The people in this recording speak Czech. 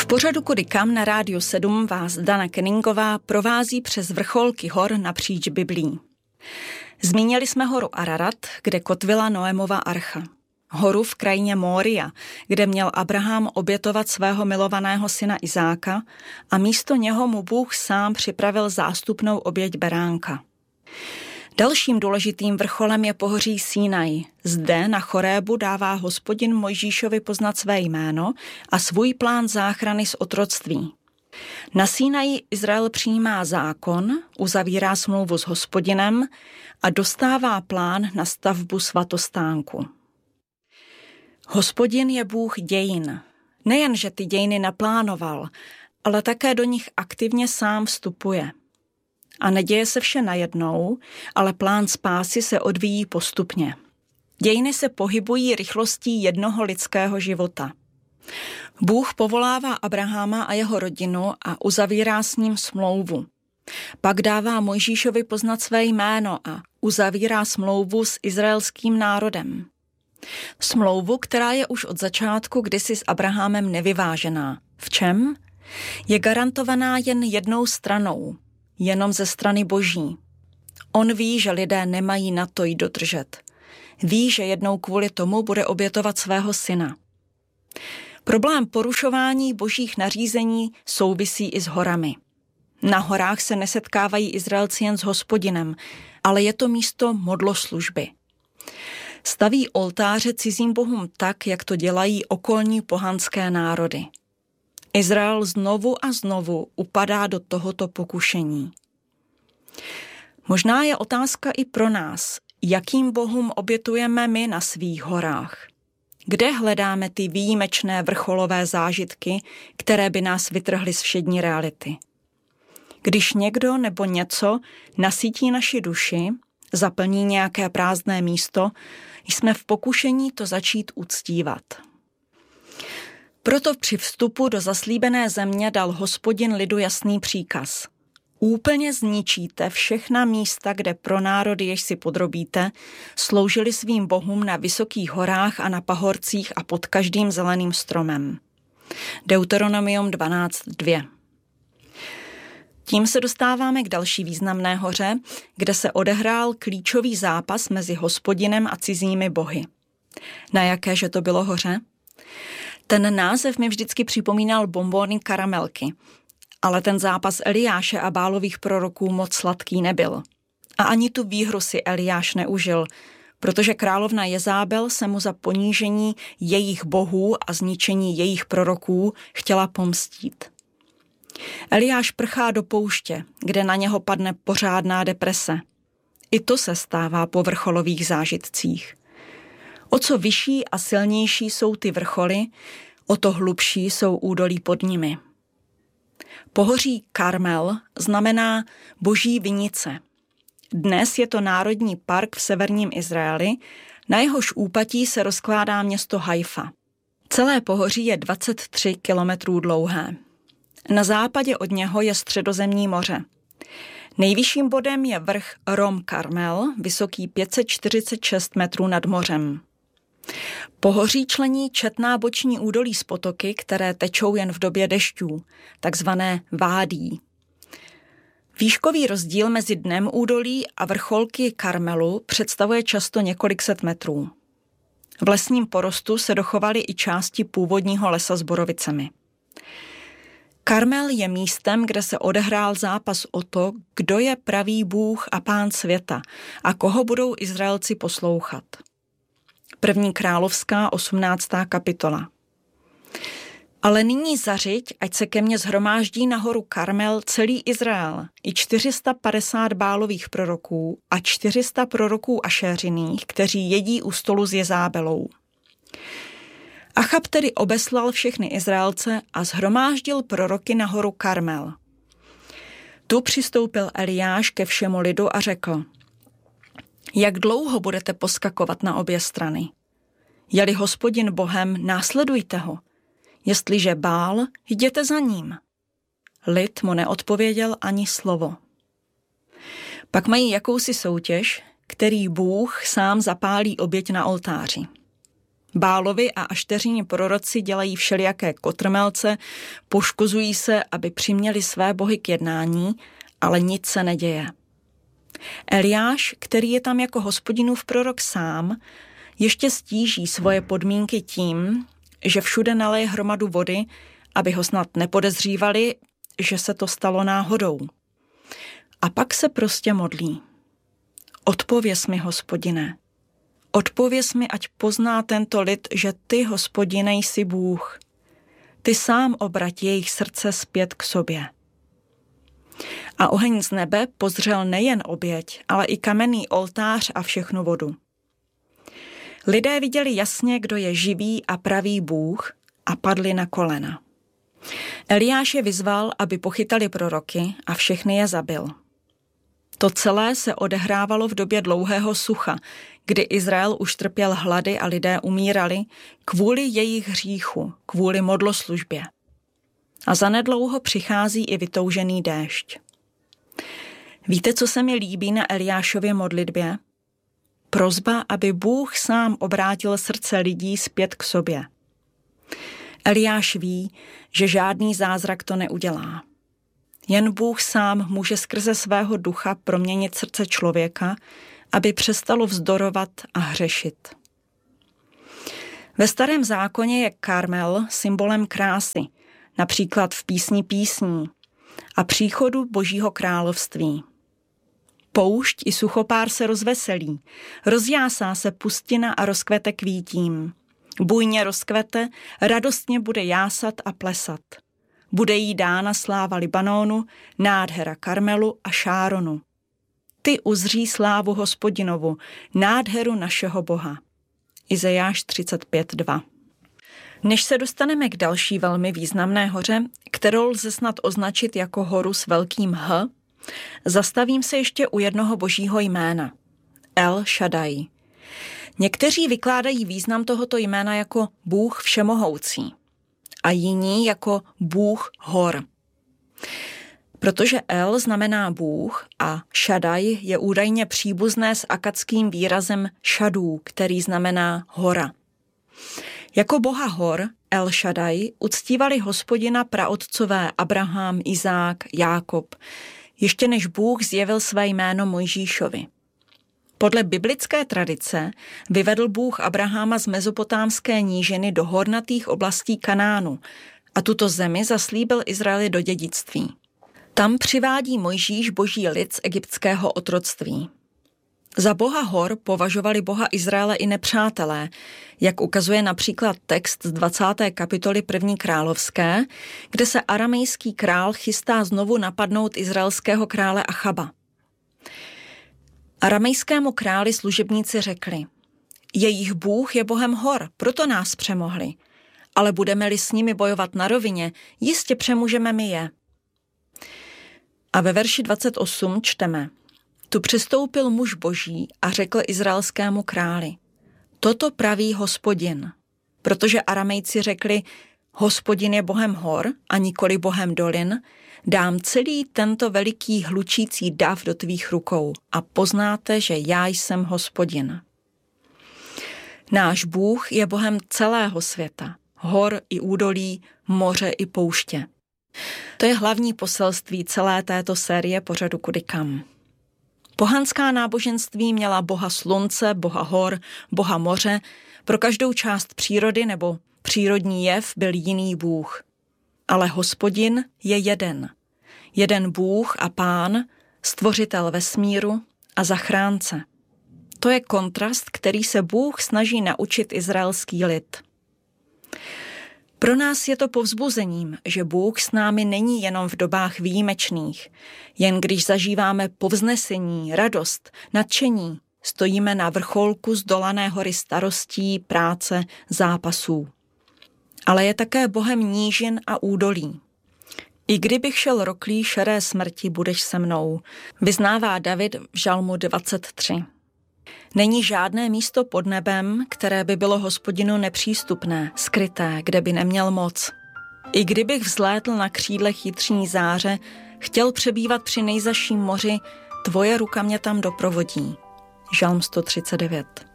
pořadu Kudy kam na Rádiu 7 vás Dana Kenningová provází přes vrcholky hor napříč Biblí. Zmínili jsme horu Ararat, kde kotvila Noémova archa. Horu v krajině Mória, kde měl Abraham obětovat svého milovaného syna Izáka a místo něho mu Bůh sám připravil zástupnou oběť beránka. Dalším důležitým vrcholem je pohoří Sinaj. Zde na Chorébu dává Hospodin Mojžíšovi poznat své jméno a svůj plán záchrany z otroctví. Na Sinaji Izrael přijímá zákon, uzavírá smlouvu s Hospodinem a dostává plán na stavbu svatostánku. Hospodin je Bůh dějin. Nejen, že ty dějiny naplánoval, ale také do nich aktivně sám vstupuje. A neděje se vše najednou, ale plán spásy se odvíjí postupně. Dějiny se pohybují rychlostí jednoho lidského života. Bůh povolává Abrahama a jeho rodinu a uzavírá s ním smlouvu. Pak dává Mojžíšovi poznat své jméno a uzavírá smlouvu s izraelským národem. Smlouvu, která je už od začátku kdysi s Abrahamem nevyvážená. V čem? Je garantovaná jen jednou stranou, jenom ze strany Boží. On ví, že lidé nemají na to ji dodržet. Ví, že jednou kvůli tomu bude obětovat svého syna. Problém porušování božích nařízení souvisí i s horami. Na horách se nesetkávají Izraelci jen s Hospodinem, ale je to místo modloslužby. Staví oltáře cizím bohům tak, jak to dělají okolní pohanské národy. Izrael znovu a znovu upadá do tohoto pokušení. Možná je otázka i pro nás, jakým bohům obětujeme my na svých horách. Kde hledáme ty výjimečné vrcholové zážitky, které by nás vytrhly z všední reality? Když někdo nebo něco nasytí naši duši, zaplní nějaké prázdné místo, jsme v pokušení to začít uctívat. Proto při vstupu do zaslíbené země dal Hospodin lidu jasný příkaz. Úplně zničíte všechna místa, kde pro národy, jež si podrobíte, sloužili svým bohům na vysokých horách a na pahorcích a pod každým zeleným stromem. Deuteronomium 12.2. Tím se dostáváme k další významné hoře, kde se odehrál klíčový zápas mezi Hospodinem a cizími bohy. Na jakéže to bylo hoře? Ten název mi vždycky připomínal bonbóny karamelky, ale ten zápas Eliáše a Bálových proroků moc sladký nebyl. A ani tu výhru si Eliáš neužil, protože královna Jezábel se mu za ponížení jejich bohů a zničení jejich proroků chtěla pomstít. Eliáš prchá do pouště, kde na něho padne pořádná deprese. I to se stává po vrcholových zážitcích. O co vyšší a silnější jsou ty vrcholy, o to hlubší jsou údolí pod nimi. Pohoří Karmel znamená boží vinice. Dnes je to národní park v severním Izraeli, na jehož úpatí se rozkládá město Haifa. Celé pohoří je 23 kilometrů dlouhé. Na západě od něho je Středozemní moře. Nejvyšším bodem je vrch Rom Karmel, vysoký 546 metrů nad mořem. Pohoří člení četná boční údolí z potoky, které tečou jen v době dešťů, takzvané vádí. Výškový rozdíl mezi dnem údolí a vrcholky Karmelu představuje často několik set metrů. V lesním porostu se dochovaly i části původního lesa s borovicemi. Karmel je místem, kde se odehrál zápas o to, kdo je pravý Bůh a Pán světa a koho budou Izraelci poslouchat. 1. královská 18. kapitola. Ale nyní zařiď, ať se ke mně shromáždí na horu Karmel celý Izrael, i 450 Bálových proroků a 400 proroků Ašéřiných, kteří jedí u stolu s Jezábelou. Achab tedy obeslal všechny Izraelce a shromáždil proroky na horu Karmel. Tu přistoupil Eliáš ke všemu lidu a řekl: Jak dlouho budete poskakovat na obě strany? Je-li Hospodin Bohem, následujte ho. Jestliže Bál, jděte za ním. Lid mu neodpověděl ani slovo. Pak mají jakousi soutěž, který Bůh sám zapálí oběť na oltáři. Bálovi a Ašteřini proroci dělají všelijaké kotrmelce, poškozují se, aby přiměli své bohy k jednání, ale nic se neděje. Eliáš, který je tam jako Hospodinův prorok sám, ještě stíží svoje podmínky tím, že všude naleje hromadu vody, aby ho snad nepodezřívali, že se to stalo náhodou. A pak se prostě modlí. Odpověz mi, Hospodine. Odpověz mi, ať pozná tento lid, že ty, Hospodine, jsi Bůh. Ty sám obrať jejich srdce zpět k sobě. A oheň z nebe pozřel nejen oběť, ale i kamenný oltář a všechnu vodu. Lidé viděli jasně, kdo je živý a pravý Bůh, a padli na kolena. Eliáš je vyzval, aby pochytali proroky, a všechny je zabil. To celé se odehrávalo v době dlouhého sucha, kdy Izrael už trpěl hlady a lidé umírali kvůli jejich hříchu, kvůli modloslužbě. A zanedlouho přichází i vytoužený déšť. Víte, co se mi líbí na Eliášově modlitbě? Prosba, aby Bůh sám obrátil srdce lidí zpět k sobě. Eliáš ví, že žádný zázrak to neudělá. Jen Bůh sám může skrze svého ducha proměnit srdce člověka, aby přestalo vzdorovat a hřešit. Ve Starém zákoně je Karmel symbolem krásy, například v písni písní, a příchodu Božího království. Poušť i suchopár se rozveselí, rozjásá se pustina a rozkvete kvítím. Bujně rozkvete, radostně bude jásat a plesat. Bude jí dána sláva Libanonu, nádhera Karmelu a Šáronu. Ty uzří slávu Hospodinovu, nádheru našeho Boha. Izajáš 35:2. Než se dostaneme k další velmi významné hoře, kterou lze snad označit jako horu s velkým H, zastavím se ještě u jednoho božího jména. El Shaddai. Někteří vykládají význam tohoto jména jako Bůh všemohoucí a jiní jako Bůh hor. Protože El znamená Bůh a Shaddai je údajně příbuzné s akadským výrazem Shadů, který znamená hora. Jako boha hor El Shaddai uctívali Hospodina praotcové Abraham, Izák, Jákob, ještě než Bůh zjevil své jméno Mojžíšovi. Podle biblické tradice vyvedl Bůh Abrahama z mezopotámské nížiny do hornatých oblastí Kanánu a tuto zemi zaslíbil Izraeli do dědictví. Tam přivádí Mojžíš boží lid z egyptského otroctví. Za boha hor považovali boha Izraele i nepřátelé, jak ukazuje například text z 20. kapitoly 1. královské, kde se aramejský král chystá znovu napadnout izraelského krále Achaba. Aramejskému králi služebníci řekli: jejich Bůh je bohem hor, proto nás přemohli, ale budeme-li s nimi bojovat na rovině, jistě přemůžeme my je. A ve verši 28 čteme: tu přistoupil muž boží a řekl izraelskému králi: toto praví Hospodin, protože Aramejci řekli: Hospodin je bohem hor a nikoli bohem dolin, dám celý tento veliký hlučící dav do tvých rukou a poznáte, že já jsem Hospodin. Náš Bůh je bohem celého světa, hor i údolí, moře i pouště. To je hlavní poselství celé této série pořadu Kudy kam. Pohanská náboženství měla boha slunce, boha hor, boha moře, pro každou část přírody nebo přírodní jev byl jiný Bůh. Ale Hospodin je jeden. Jeden Bůh a Pán, stvořitel vesmíru a zachránce. To je kontrast, který se Bůh snaží naučit izraelský lid. Pro nás je to povzbuzením, že Bůh s námi není jenom v dobách výjimečných, jen když zažíváme povznesení, radost, nadšení, stojíme na vrcholku zdolané hory starostí, práce, zápasů. Ale je také Bohem nížin a údolí. I kdybych šel roklí šeré smrti, budeš se mnou, vyznává David v Žalmu 23. Není žádné místo pod nebem, které by bylo Hospodinu nepřístupné, skryté, kde by neměl moc. I kdybych vzlétl na křídlech jitřní záře, chtěl přebývat při nejzaším moři, tvoje ruka mě tam doprovodí. Žalm 139.